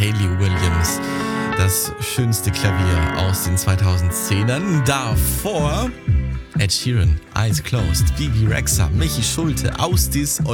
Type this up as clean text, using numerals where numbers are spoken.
Hayley Williams. Das schönste Klavier aus den 2010ern. Davor Ed Sheeran, Eyes Closed, Bibi Rexha, Michi Schulte, Austis